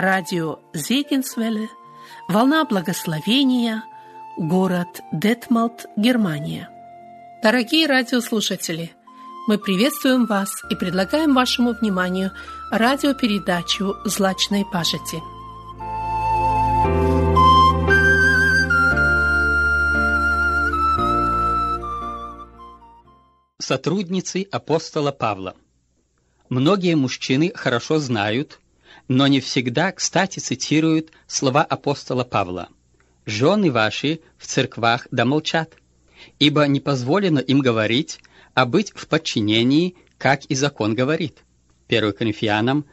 радио Зегенсвелле, волна благословения, город Детмалт, Германия. Дорогие радиослушатели, мы приветствуем вас и предлагаем вашему вниманию радиопередачу «Злачной пажити». Сотрудницы апостола Павла. Многие мужчины хорошо знают, но не всегда, кстати, цитируют слова апостола Павла: «Жены ваши в церквах да молчат, ибо не позволено им говорить, а быть в подчинении, как и закон говорит». 1 Коринфянам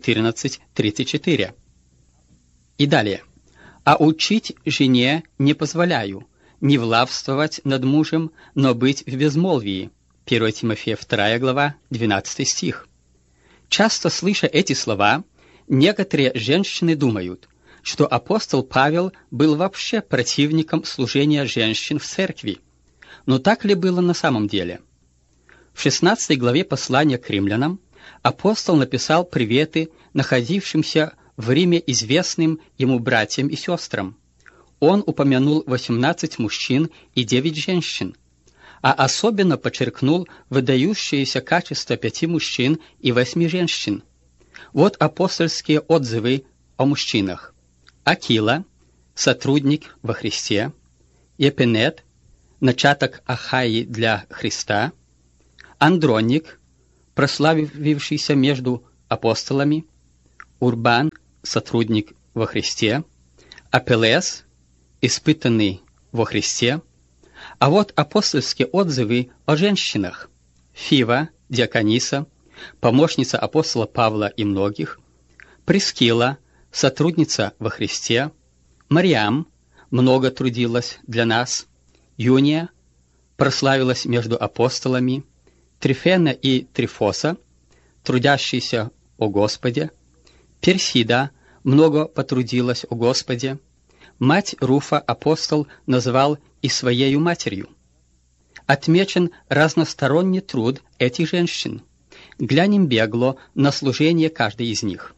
14:34. И далее. «А учить жене не позволяю, не властвовать над мужем, но быть в безмолвии». 1 Тимофея 2 глава, 12 стих. Часто слыша эти слова, некоторые женщины думают, что апостол Павел был вообще противником служения женщин в церкви. Но так ли было на самом деле? В 16 главе послания к римлянам апостол написал приветы находившимся в Риме известным ему братьям и сестрам. Он упомянул 18 мужчин и 9 женщин, а особенно подчеркнул выдающиеся качества 5 мужчин и 8 женщин. Вот апостольские отзывы о мужчинах. Акила, сотрудник во Христе; Епенет, начаток Ахаи для Христа; Андроник, прославившийся между апостолами; Урбан, сотрудник во Христе; Апеллес, испытанный во Христе. А вот апостольские отзывы о женщинах. Фива, диакониса, помощница апостола Павла и многих; Прискила, сотрудница во Христе; Мариам, много трудилась для нас; Юния, прославилась между апостолами; Трифена и Трифоса, трудящиеся о Господе; Персида, много потрудилась о Господе. Мать Руфа апостол называл и своею матерью. Отмечен разносторонний труд этих женщин. Глянем бегло на служение каждой из них.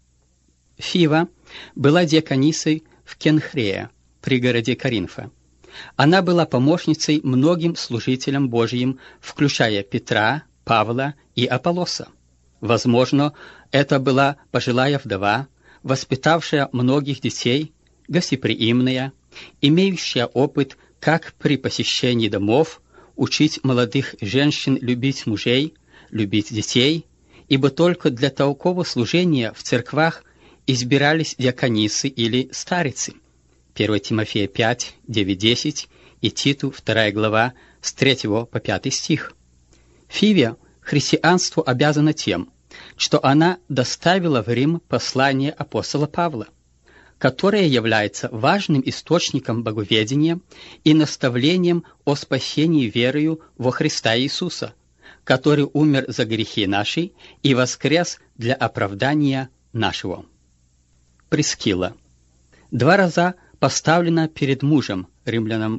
Фива была диаконисой в Кенхрее, пригороде Коринфа. Она была помощницей многим служителям Божьим, включая Петра, Павла и Аполлоса. Возможно, это была пожилая вдова, воспитавшая многих детей, гостеприимная, имеющая опыт как при посещении домов учить молодых женщин любить мужей, любить детей, ибо только для такого служения в церквах избирались диаконисы или старицы. 1 Тимофея 5, 9-10 и Титу 2 глава с 3 по 5 стих. Фиве христианству обязана тем, что она доставила в Рим послание апостола Павла, которое является важным источником боговедения и наставлением о спасении верою во Христа Иисуса, который умер за грехи наши и воскрес для оправдания нашего. Прискила. 2 раза поставлена перед мужем, Римлянам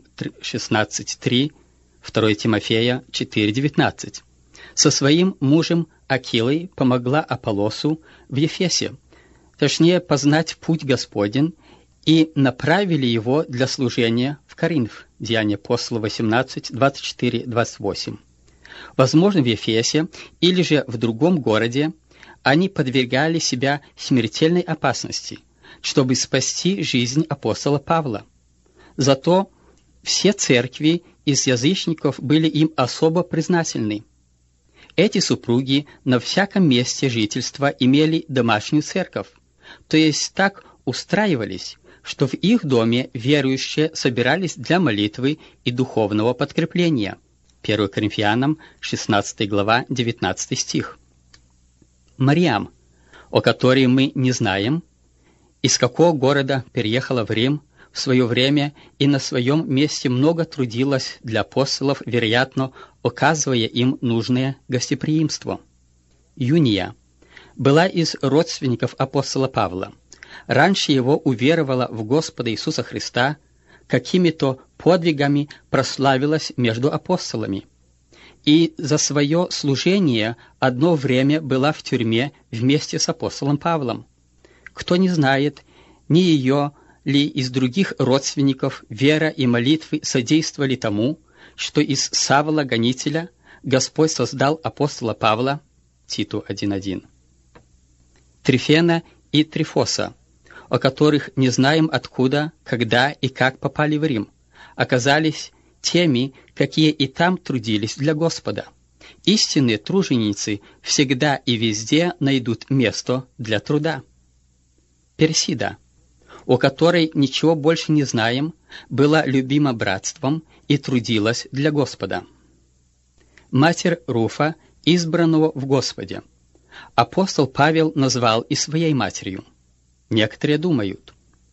16:3, 2 Тимофея 4:19. Со своим мужем Акилой помогла Аполлосу в Ефесе, точнее познать путь Господень, и направили его для служения в Коринф. Деяния апостола 18, 24-28. Возможно, в Ефесе или же в другом городе они подвергали себя смертельной опасности, чтобы спасти жизнь апостола Павла. Зато все церкви из язычников были им особо признательны. Эти супруги на всяком месте жительства имели домашнюю церковь, то есть так устраивались, что в их доме верующие собирались для молитвы и духовного подкрепления. 1 Коринфянам 16 глава 19 стих. Мариам, о которой мы не знаем, из какого города переехала в Рим в свое время и на своем месте много трудилась для апостолов, вероятно, оказывая им нужное гостеприимство. Юния была из родственников апостола Павла. Раньше его уверовала в Господа Иисуса Христа, какими-то подвигами прославилась между апостолами. И за свое служение одно время была в тюрьме вместе с апостолом Павлом. Кто не знает, ни ее ли из других родственников вера и молитвы содействовали тому, что из Савла гонителя Господь создал апостола Павла, Титу 1:1, Трифена и Трифоса, о которых не знаем откуда, когда и как попали в Рим, оказались теми, какие и там трудились для Господа. Истинные труженицы всегда и везде найдут место для труда. Персида, о которой ничего больше не знаем, была любима братством и трудилась для Господа. Матерь Руфа, избранного в Господе, апостол Павел назвал и своей матерью. Некоторые думают,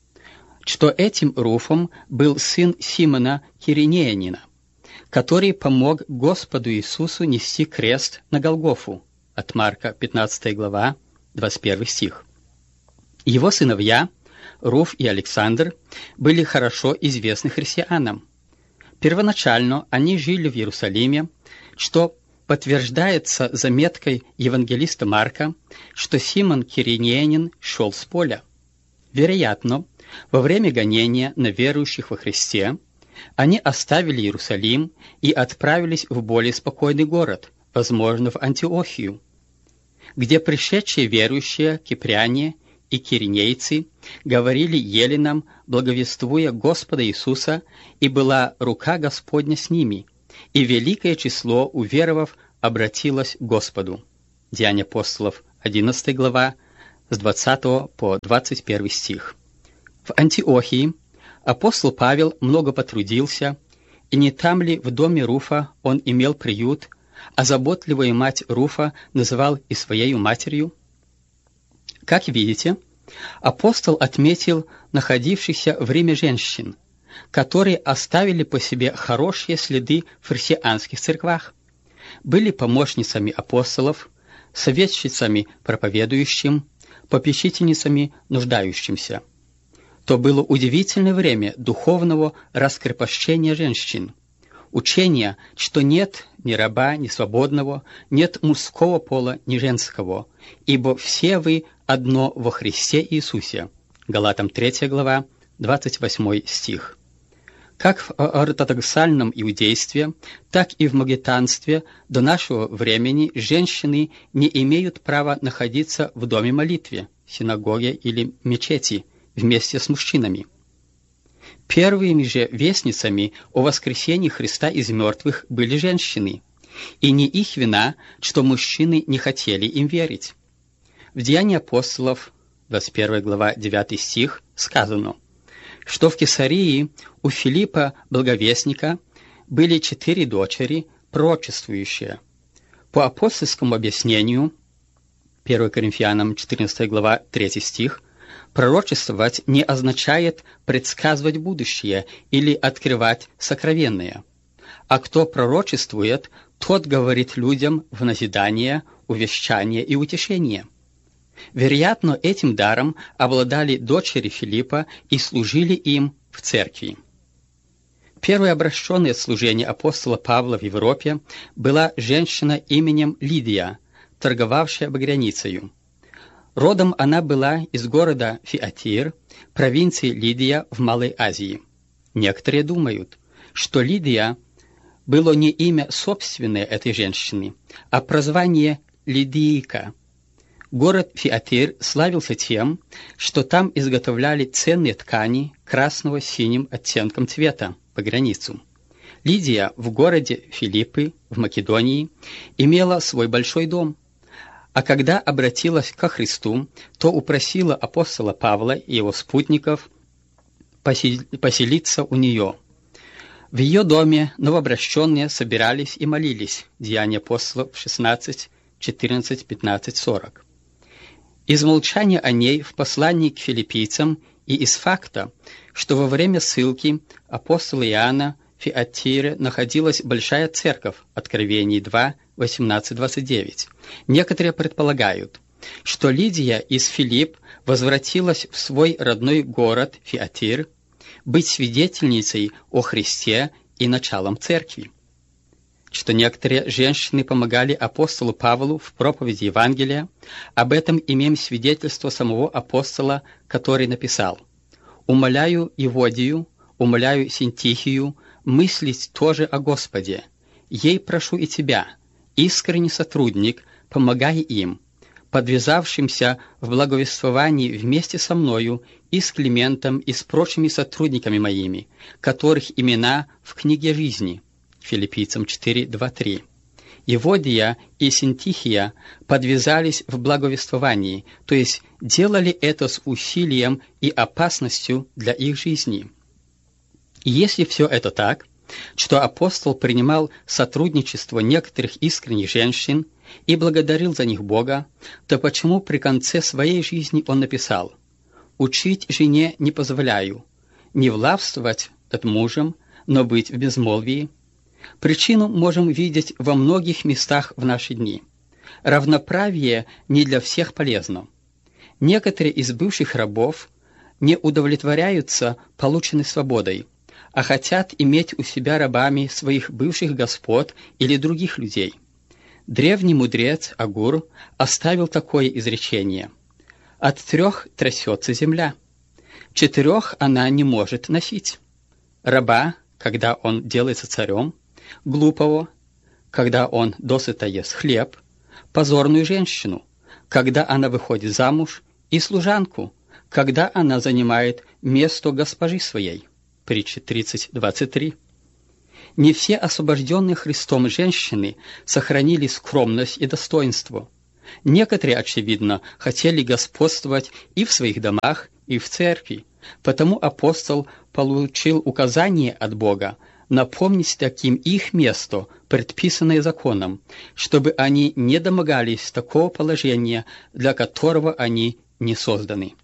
что этим Руфом был сын Симона Киринеянина, который помог Господу Иисусу нести крест на Голгофу, от Марка 15 глава, 21 стих. Его сыновья, Руф и Александр, были хорошо известны христианам. Первоначально они жили в Иерусалиме, что подтверждается заметкой евангелиста Марка, что Симон Киринеянин шел с поля. Вероятно, во время гонения на верующих во Христе они оставили Иерусалим и отправились в более спокойный город, возможно, в Антиохию, где пришедшие верующие кипряне и киринейцы говорили еленам, благовествуя Господа Иисуса, и была рука Господня с ними, и великое число уверовав обратилось к Господу. Деяния апостолов, 11 глава, с 20 по 21 стих. В Антиохии апостол Павел много потрудился, и не там ли в доме Руфа он имел приют, а заботливая мать Руфа называл и своею матерью? Как видите, апостол отметил находившихся в Риме женщин, которые оставили по себе хорошие следы в христианских церквах, были помощницами апостолов, советчицами проповедующим, попечительницами нуждающимся. То было удивительное время духовного раскрепощения женщин, учения, что нет ни раба, ни свободного, нет мужского пола, ни женского, ибо все вы одно во Христе Иисусе. Галатам 3 глава, 28 стих. Как в ортодоксальном иудействе, так и в магометанстве до нашего времени женщины не имеют права находиться в доме молитвы, синагоге или мечети вместе с мужчинами. Первыми же вестницами о воскресении Христа из мертвых были женщины, и не их вина, что мужчины не хотели им верить. В Деянии апостолов, 21 глава, 9 стих, сказано, что в Кесарии у Филиппа Благовестника были 4 дочери, пророчествующие. По апостольскому объяснению, 1 Коринфянам 14 глава, 3 стих, пророчествовать не означает предсказывать будущее или открывать сокровенное. А кто пророчествует, тот говорит людям в назидание, увещание и утешение. Вероятно, этим даром обладали дочери Филиппа и служили им в церкви. Первое обращенное служение апостола Павла в Европе была женщина именем Лидия, торговавшая багряницею. Родом она была из города Фиатир, провинции Лидия в Малой Азии. Некоторые думают, что Лидия было не имя собственное этой женщины, а прозвание Лидийка. Город Фиатир славился тем, что там изготовляли ценные ткани красного с синим оттенком цвета, багряницу. Лидия в городе Филиппы, в Македонии, имела свой большой дом, а когда обратилась ко Христу, то упросила апостола Павла и его спутников поселиться у нее. В ее доме новообращенные собирались и молились. Деяния апостолов 16, 14, 15, 40. Из молчания о ней в послании к филиппийцам и из факта, что во время ссылки апостола Иоанна в Фиатире находилась большая церковь, Откровений 2, 18-29. Некоторые предполагают, что Лидия из Филипп возвратилась в свой родной город Фиатир быть свидетельницей о Христе и началом церкви. что некоторые женщины помогали апостолу Павлу в проповеди Евангелия. Об этом имеем свидетельство самого апостола, который написал: «Умоляю Еводию, умоляю Синтихию мыслить тоже о Господе. Ей прошу и тебя, искренний сотрудник, помогай им, подвязавшимся в благовествовании вместе со мною и с Климентом и с прочими сотрудниками моими, которых имена в книге жизни». Филиппийцам 4:2-3. Еводия и Синтихия подвязались в благовествовании, то есть делали это с усилием и опасностью для их жизни. И если все это так, что апостол принимал сотрудничество некоторых искренних женщин и благодарил за них Бога, то почему при конце своей жизни он написал: «Учить жене не позволяю, не властвовать над мужем, но быть в безмолвии»? Причину можем видеть во многих местах в наши дни. Равноправие не для всех полезно. Некоторые из бывших рабов не удовлетворяются полученной свободой, а хотят иметь у себя рабами своих бывших господ или других людей. Древний мудрец Агур оставил такое изречение: «От 3 трясется земля, 4 она не может носить. Раба, когда он делается царем, глупого, когда он досыта ест хлеб, позорную женщину, когда она выходит замуж, и служанку, когда она занимает место госпожи своей». Притча 30:23. Не все освобожденные Христом женщины сохранили скромность и достоинство. Некоторые, очевидно, хотели господствовать и в своих домах, и в церкви, потому апостол получил указание от Бога напомнить таким их место, предписанное законом, чтобы они не домогались такого положения, для которого они не созданы.